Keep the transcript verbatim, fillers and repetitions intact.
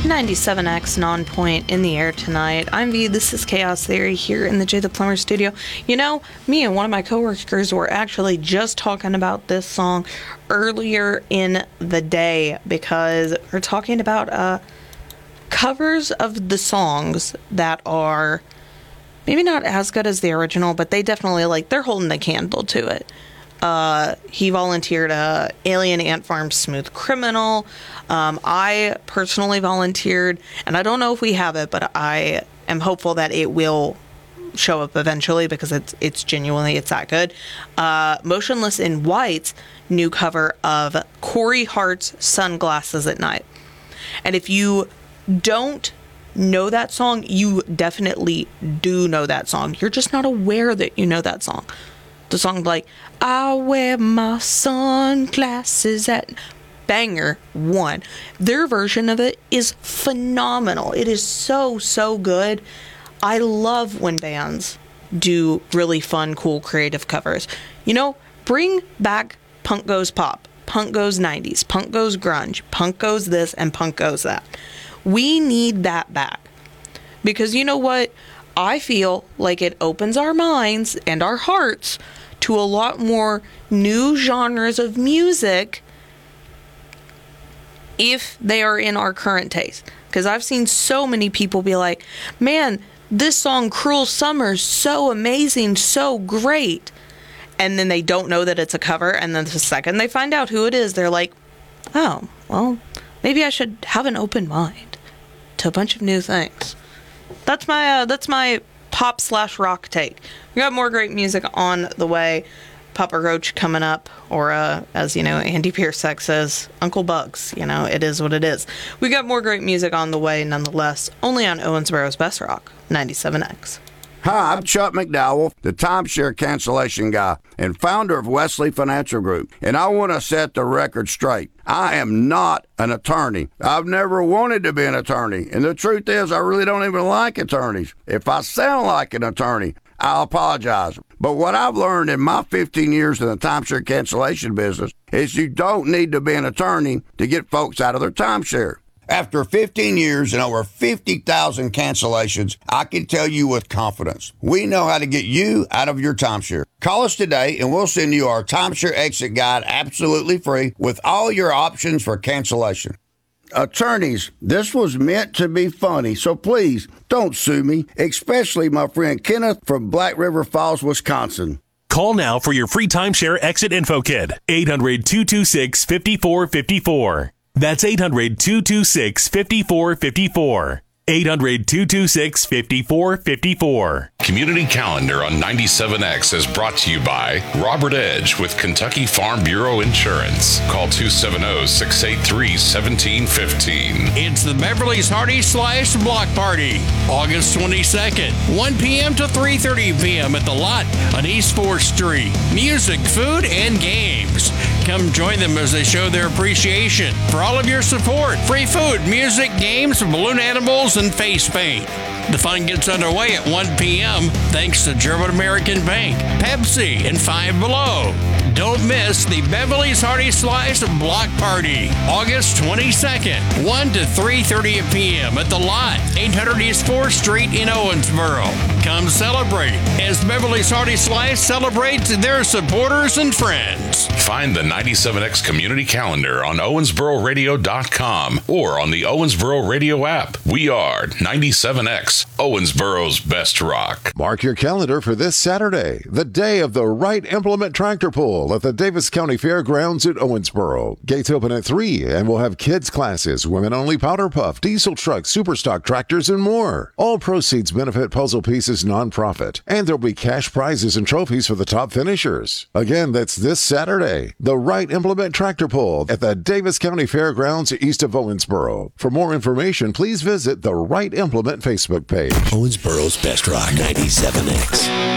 ninety-seven X Non-Point in the air tonight. I'm V. This is Chaos Theory here in the Jay the Plumber studio. You know, me and one of my coworkers were actually just talking about this song earlier in the day because we're talking about uh, covers of the songs that are maybe not as good as the original, but they definitely, like, they're holding the candle to it. Uh, he volunteered uh, Alien Ant Farm's Smooth Criminal. Um, I personally volunteered, and I don't know if we have it, but I am hopeful that it will show up eventually because it's it's genuinely, it's that good. Uh, Motionless in White's new cover of Corey Hart's Sunglasses at Night. And if you don't know that song, you definitely do know that song. You're just not aware that you know that song. The song like, I wear my sunglasses at... Banger one. Their version of it is phenomenal. It is so, so good. I love when bands do really fun, cool, creative covers. You know, bring back Punk Goes Pop, Punk Goes nineties, Punk Goes Grunge, Punk Goes this, and Punk Goes that. We need that back. Because you know what? I feel like it opens our minds and our hearts to a lot more new genres of music if they are in our current taste. Because I've seen so many people be like, man, this song Cruel Summer is so amazing, so great. And then they don't know that it's a cover, and then the second they find out who it is, they're like, oh, well, maybe I should have an open mind to a bunch of new things. That's my uh, that's my pop slash rock take. We got more great music on the way. Papa Roach coming up, or uh, as you know, Andy Pierce says, Uncle Bugs. You know, it is what it is. We got more great music on the way, nonetheless. Only on Owensboro's Best Rock, ninety-seven X. Hi, I'm Chuck McDowell, the timeshare cancellation guy and founder of Wesley Financial Group, and I want to set the record straight. I am not an attorney. I've never wanted to be an attorney, and the truth is I really don't even like attorneys. If I sound like an attorney, I'll apologize. But what I've learned in my fifteen years in the timeshare cancellation business is you don't need to be an attorney to get folks out of their timeshare. After fifteen years and over fifty thousand cancellations, I can tell you with confidence, we know how to get you out of your timeshare. Call us today and we'll send you our timeshare exit guide absolutely free with all your options for cancellation. Attorneys, this was meant to be funny, so please don't sue me, especially my friend Kenneth from Black River Falls, Wisconsin. Call now for your free timeshare exit info kit. eight hundred, two two six, five four five four. That's eight hundred, two two six, five four five four. eight hundred, two two six, five four five four. Community Calendar on ninety-seven X is brought to you by Robert Edge with Kentucky Farm Bureau Insurance. Call two seven zero, six eight three, one seven one five. It's the Beverly's Hearty Slice Block Party, August twenty-second, one p.m. to three thirty p.m. at the Lot on East fourth Street. Music, food, and games. Come join them as they show their appreciation for all of your support. Free food, music, games, balloon animals, and face paint. The fun gets underway at one p.m. thanks to German American Bank, Pepsi, and Five Below. Don't miss the Beverly's Hearty Slice Block Party, August twenty-second, one to three thirty p.m. at the Lot, eight hundred East fourth Street in Owensboro. Come celebrate as Beverly's Hearty Slice celebrates their supporters and friends. Find the ninety-seven X Community Calendar on Owensboro Radio dot com or on the Owensboro Radio app. We are ninety-seven X, Owensboro's Best Rock. Mark your calendar for this Saturday, the day of the Wright Implement Tractor Pull at the Davis County Fairgrounds at Owensboro. Gates open at three, and we'll have kids classes, women-only powder puff, diesel trucks, super stock tractors, and more. All proceeds benefit Puzzle Pieces nonprofit, and there'll be cash prizes and trophies for the top finishers. Again, that's this Saturday, the Wright Implement Tractor Pull at the Davis County Fairgrounds east of Owensboro. For more information, please visit the Wright Implement Facebook page. Owensboro's Best Rock, ninety-seven X.